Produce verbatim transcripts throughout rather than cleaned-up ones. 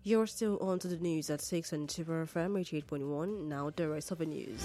You're still on to the news at six on Super F M eighty-eight point one. Now the rest of the news.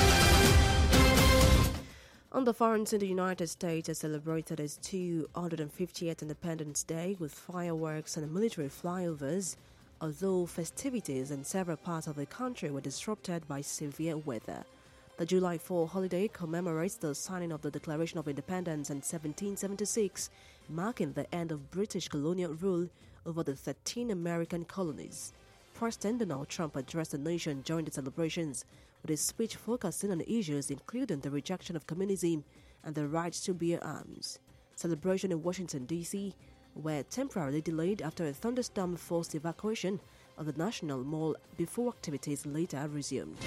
On the front, in the United States has celebrated its two hundred fiftieth Independence Day with fireworks and military flyovers, although festivities in several parts of the country were disrupted by severe weather. The July fourth holiday commemorates the signing of the Declaration of Independence in seventeen seventy-six, marking the end of British colonial rule over the thirteen American colonies. President Donald Trump addressed the nation during the celebrations, with his speech focusing on issues including the rejection of communism and the right to bear arms. Celebration in Washington, D C were temporarily delayed after a thunderstorm forced evacuation of the National Mall before activities later resumed.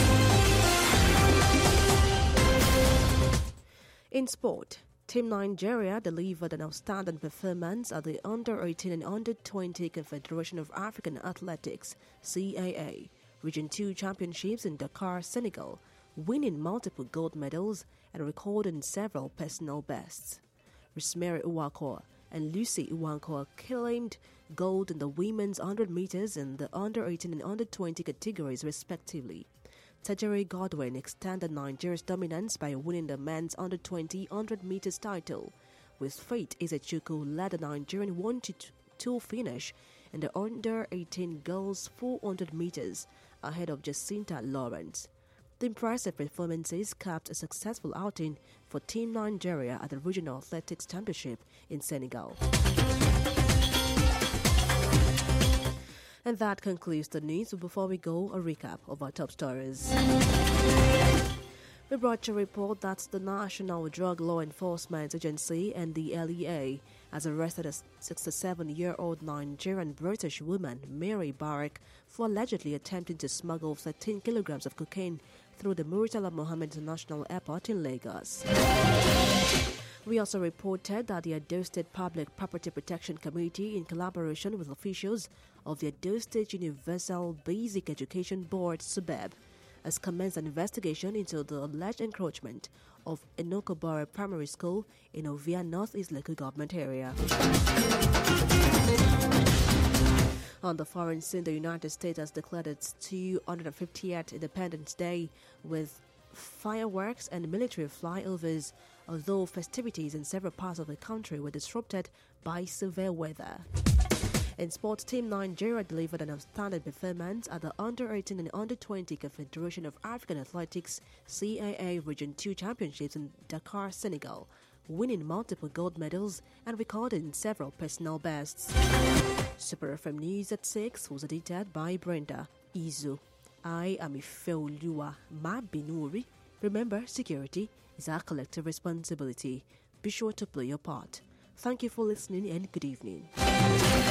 In sport, Team Nigeria delivered an outstanding performance at the under eighteen and under twenty Confederation of African Athletics (C A A) Region two Championships in Dakar, Senegal, winning multiple gold medals and recording several personal bests. Rosemary Uwako and Lucy Uwanko claimed gold in the women's one hundred meters and the under eighteen and under twenty categories respectively. Tajiri Godwin extended Nigeria's dominance by winning the men's under twenty one hundred meters title, with Faith Ezechukwu led the Nigerian one to two finish in the under eighteen girls four hundred meters ahead of Jacinta Lawrence. The impressive performances capped a successful outing for Team Nigeria at the Regional Athletics Championship in Senegal. And that concludes the news. Before we go, a recap of our top stories. We brought you a report that the National Drug Law Enforcement Agency and the L E A has arrested a sixty-seven-year-old Nigerian-British woman, Mary Barrick, for allegedly attempting to smuggle thirteen kilograms of cocaine through the Murtala Mohammed International Airport in Lagos. We also reported that the Edo State Public Property Protection Committee, in collaboration with officials of the Edo State Universal Basic Education Board, SUBEB, has commenced an investigation into the alleged encroachment of Enokobore Primary School in Ovia Northeast Local Government area. On the foreign scene, the United States has declared its two hundred fiftieth Independence Day with fireworks and military flyovers, although festivities in several parts of the country were disrupted by severe weather. In sports, Team Nigeria delivered an outstanding performance at the under eighteen and under twenty Confederation of African Athletics (C A A) Region two Championships in Dakar, Senegal, winning multiple gold medals and recording several personal bests. Super F M News at six was edited by Brenda Izu. I am Ifeoluwa Mabinuri. Remember, security is our collective responsibility. Be sure to play your part. Thank you for listening and good evening.